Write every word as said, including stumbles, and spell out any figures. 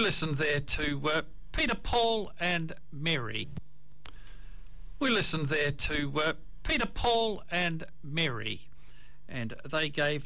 listened there to uh, Peter, Paul and Mary. We listened there to uh, Peter, Paul and Mary, and they gave